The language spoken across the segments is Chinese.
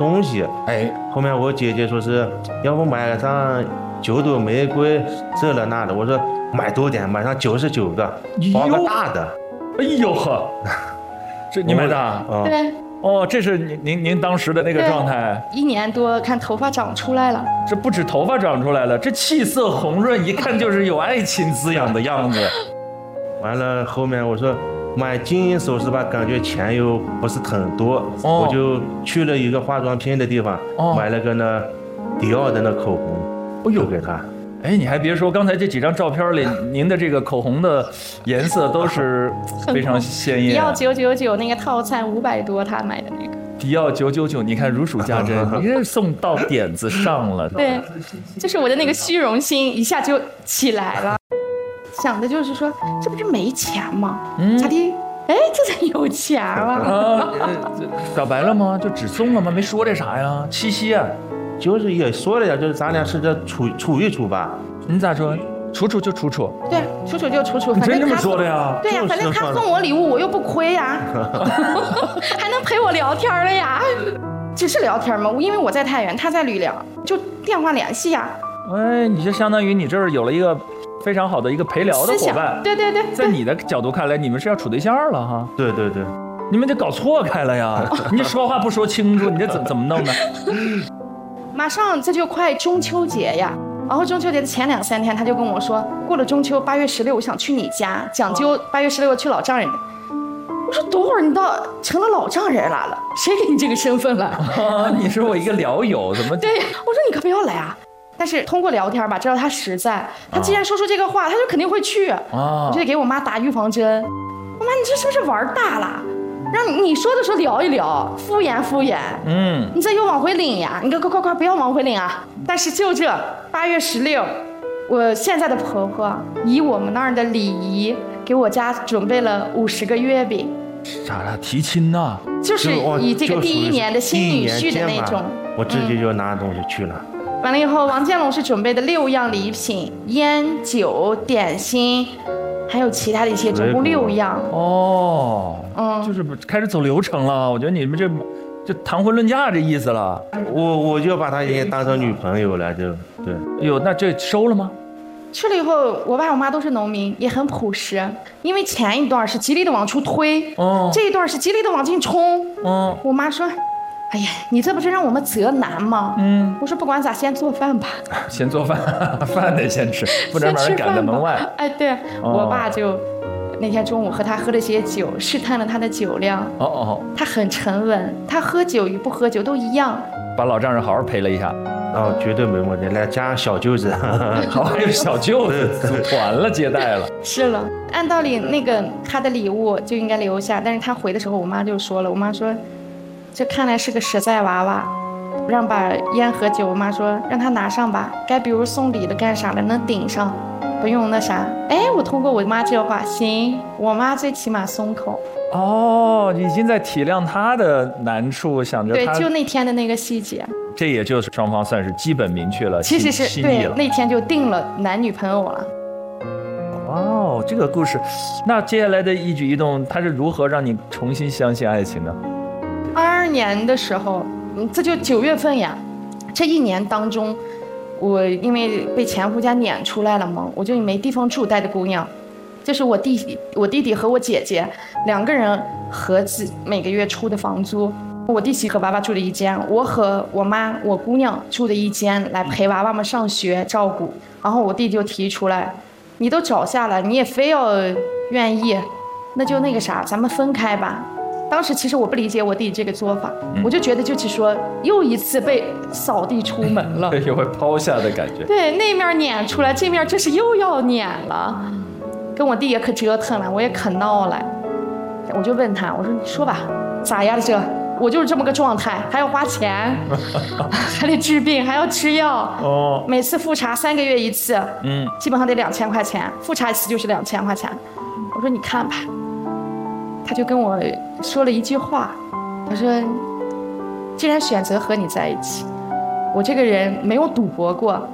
东西。后面我姐姐说是要不买上9朵玫瑰，这了那的。我说买多点，买上99个，包个大的。 哎呦呵，这你买的？ 对。 哦，这是您当时的那个状态。 1年多，看头发长出来了。 这不止头发长出来了，这气色红润，一看就是有爱情滋养的样子。 完了，后面我说买金银首饰吧，感觉钱又不是很多，我就去了一个化妆品的地方，买了个那迪奥的那口红，就给他。 你还别说，刚才这几张照片里，您的这个口红的颜色都是非常鲜艳。 迪奥999那个套餐500多，他买的那个。 迪奥999，你看如数家珍，你这送到点子上了。 对，就是我的那个虚荣心一下就起来了，想的就是说，这不是没钱吗？咋的？这才有钱了。 表白了吗？就只送了吗？没说这啥呀？七夕啊。 就是也说了呀，就是咱俩试着处一处吧。 你咋说？处就处。 对，处就处。 你真这么说的呀？ 对呀，反正他送我礼物，我又不亏呀，还能陪我聊天了呀。只是聊天吗？因为我在太原，他在吕梁，就电话联系呀。 你就相当于你这儿有了一个非常好的一个陪聊的伙伴。 对。 在你的角度看来，你们是要处对象了哈。 对。 你们得搞错开了呀！你说话不说清楚，你这怎么弄呢？ 马上这就快中秋节呀，然后中秋节的前2、3天，他就跟我说，过了中秋8月16，我想去你家，讲究8月16去老丈人。我说等会儿你到成了老丈人来了，谁给你这个身份了？ 你是我一个聊友，怎么？ 对，我说你可不要来啊！但是通过聊天吧，知道他实在，他既然说出这个话，他就肯定会去。我就得给我妈打预防针。我妈，你这是不是玩大了？让你说的时候聊一聊，敷衍，你这又往回领呀？你快，不要往回领啊！但是就这8月16，我现在的婆婆以我们那儿的礼仪，给我家准备了50个月饼。 咋了？提亲呐？ 就是以这个第1年的新女婿的那种。 我直接就拿东西去了。 完了以后，王建龙是准备的6样礼品，烟酒点心。还有其他的一些，总共6样。 就是开始走流程了。我觉得你们这谈婚论嫁这意思了。 我就把她也当成女朋友了，就对。 那这收了吗？ 去了以后，我爸我妈都是农民，也很朴实。因为前一段是极力的往出推，这一段是极力的往进冲。我妈说，哎呀，你这不是让我们择男吗？我说不管咋，先做饭吧。 先做饭，饭得先吃，不能把人赶在门外。 对，我爸就那天中午和他喝了些酒，试探了他的酒量。他很沉稳，他喝酒与不喝酒都一样。 把老丈人好好陪了一下。 绝对没问题，来加上小舅子。 好，还有小舅子，组团了，接待了。 是了，按道理那个他的礼物就应该留下，但是他回的时候，我妈就说了，我妈说，这看来是个实在娃娃，让把烟和酒，我妈说让他拿上吧，该比如送礼的干啥的能顶上，不用那啥。我通过我妈这话，行，我妈最起码松口。 已经在体谅他的难处，想着他。 对，就那天的那个细节。 这也就是双方算是基本明确了， 其实是对，那天就定了男女朋友了。 这个故事，那接下来的一举一动，他是如何让你重新相信爱情的 ？22年的时候，这就9月份呀。这1年当中，我因为被前夫家撵出来了嘛，我就没地方住，带的姑娘，就是我弟弟和我姐姐2个人合资每个月出的房租。我弟媳和娃娃住的一间，我和我妈我姑娘住的一间，来陪娃娃们上学照顾。然后我弟就提出来，你都找下了，你也非要愿意，那就那个啥，咱们分开吧。当时其实我不理解我弟这个做法，我就觉得就是说又一次被扫地出门了， 又会抛下的感觉。 对，那面撵出来，这面这是又要撵了，跟我弟也可折腾了，我也可闹了。我就问他，我说你说吧，咋样这？我就是这么个状态，还要花钱，还得治病，还要吃药。每次复查3个月一次，基本上得2000块钱，复查一次就是2000块钱。我说你看吧，他就跟我说了一句话，他说，既然选择和你在一起，我这个人没有赌博过，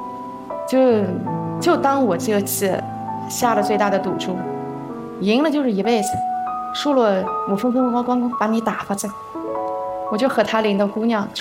就当我这次下了最大的赌注，赢了就是一辈子，输了我风风光光把你打发着。我就和他领的姑娘